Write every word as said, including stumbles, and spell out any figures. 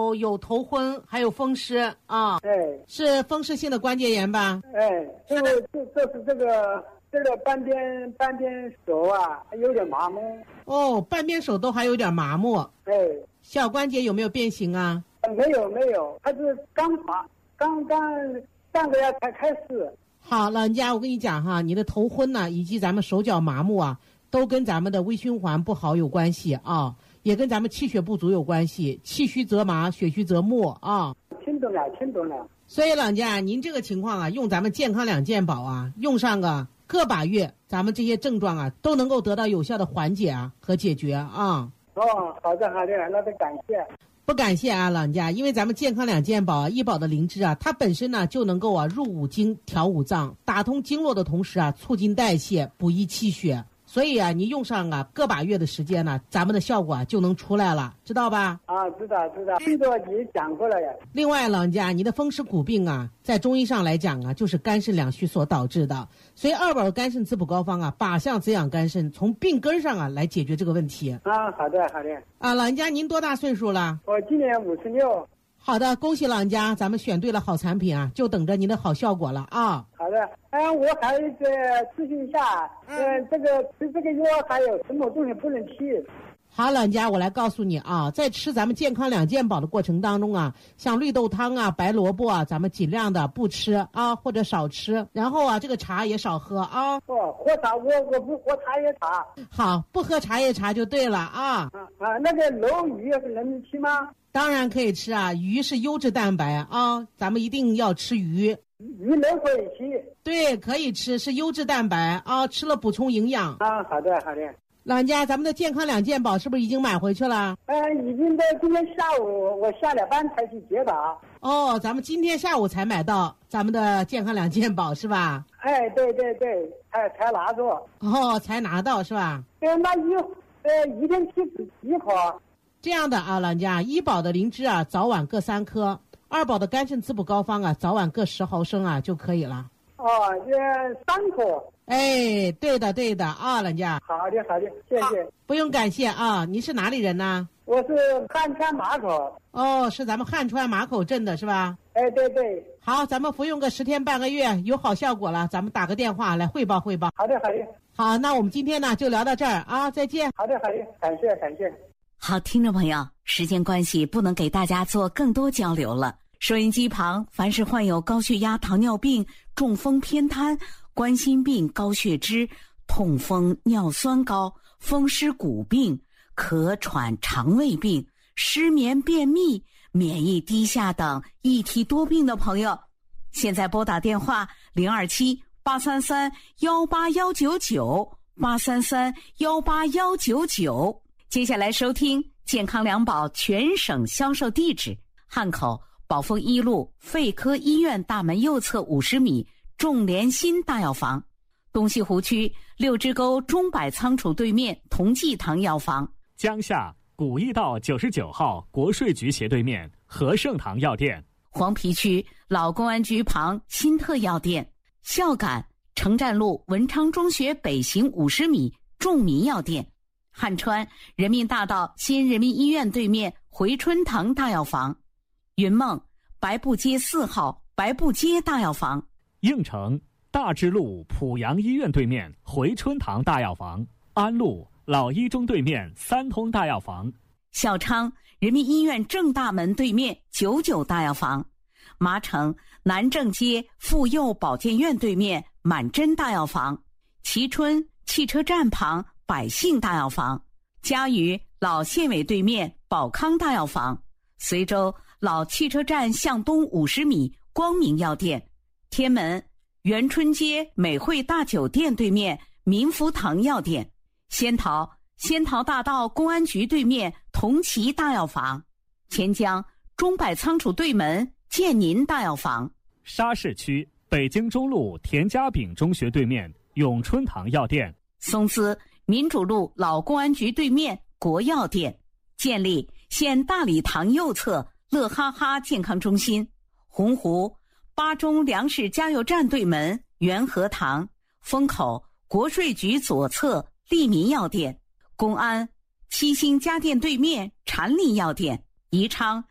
后有头昏，还有风湿啊。 哎， 是风湿性的关节炎吧？ 哎，这这这是这个这个半边半边手啊，有点麻木。 哦，半边手都还有点麻木。 哎， 小关节有没有变形啊？ 没有没有，它是刚发，刚刚上个月才开始。 好，老人家，我跟你讲哈，你的头昏呢，以及咱们手脚麻木啊，都跟咱们的微循环不好有关系啊，也跟咱们气血不足有关系，气虚则麻，血虚则木啊。 听懂了，听懂了。 所以老人家，您这个情况啊，用咱们健康两健宝啊，用上个个把月，咱们这些症状啊，都能够得到有效的缓解啊和解决啊。 哦，好的好的，那就感谢。 不感谢啊，老人家，因为咱们健康两健宝啊，医宝的灵芝啊，它本身呢就能够啊入五经、调五脏，打通经络的同时啊，促进代谢，补益气血。所以啊，你用上啊个把月的时间呢，咱们的效果啊就能出来了，知道吧？ 啊，知道知道，听着你讲过了呀。 另外，老人家，你的风湿骨病啊，在中医上来讲啊，就是肝肾两虚所导致的。所以二宝的肝肾滋补膏方啊，靶向滋养肝肾，从病根上啊来解决这个问题。 啊，好的好的。 啊，老人家，您多大岁数了？ 我今年五十六。 好的，恭喜老人家，咱们选对了好产品啊，就等着您的好效果了啊。 好的，嗯，我还有一个咨询一下，嗯、呃，这个吃这个药还有什么东西不能吃？ 好，老人家，我来告诉你啊，在吃咱们健康两健宝的过程当中啊，像绿豆汤啊、白萝卜啊，咱们尽量的不吃啊，或者少吃。然后啊，这个茶也少喝啊。 哦，喝茶我我不喝茶叶茶。 好，不喝茶叶茶就对了啊。 啊啊，那个鲈鱼能吃吗？ 当然可以吃啊，鱼是优质蛋白啊，咱们一定要吃鱼。 鱼能可以吃？ 对，可以吃，是优质蛋白啊，吃了补充营养。 啊，好的好的。 老人家，咱们的健康两健宝是不是已经买回去了？ 嗯，已经在今天下午我下了班才去接的。 哦，咱们今天下午才买到咱们的健康两健宝是吧？ 哎，对对对，才才拿着。 哦，才拿到是吧？ 呃，那一呃一天吃几颗？ 这样的啊，老人家，医宝的灵芝啊，早晚各三颗；二宝的肝肾滋补膏方啊，早晚各十毫升啊就可以了。 哦，呃，三颗。 哎，对的对的啊，老人家。 好的好的，谢谢。 不用感谢啊，您是哪里人呢？ 我是汉川马口。 哦，是咱们汉川马口镇的是吧？ 哎，对对。 好，咱们服用个十天半个月，有好效果了，咱们打个电话来汇报汇报。 好的好的。 好，那我们今天呢就聊到这儿啊，再见。 好的好的，感谢感谢。 好，听众朋友，时间关系不能给大家做更多交流了。收音机旁，凡是患有高血压、糖尿病、中风、偏瘫、冠心病、高血脂、痛风、尿酸高、风湿骨病、咳喘、肠胃病、失眠、便秘、免疫低下等一体多病的朋友，现在拨打电话零二七八三三幺八幺九九八三三幺八幺九九。接下来收听健康两宝全省销售地址：汉口宝丰一路肺科医院大门右侧五十米众联心大药房，东西湖区六支沟中百仓储对面同济堂药房， 江夏古驿道九十九号国税局斜对面和盛堂药店， 黄陂区老公安局旁新特药店，孝感城站路文昌中学北行五十米众民药店，汉川人民大道新人民医院对面回春堂大药房，云梦白布街四号白布街大药房， 应城大智路濮阳医院对面回春堂大药房，安路老一中对面三通大药房， 孝昌人民医院正大门对面九九大药房，麻城南正街妇幼保健院对面满珍大药房，蕲春汽车站旁百姓大药房，嘉鱼老县委对面宝康大药房，随州老汽车站向东五十米光明药店，天门元春街美汇大酒店对面民福堂药店，仙桃仙桃大道公安局对面同齐大药房，钱江中百仓储对门建宁大药房， 沙市区北京中路田家炳中学对面永春堂药店， 松滋民主路老公安局对面国药店，建立县大礼堂右侧乐哈哈健康中心，洪湖巴中粮食加油站对门元和堂，风口国税局左侧利民药店，公安七星家电对面禅林药店，宜昌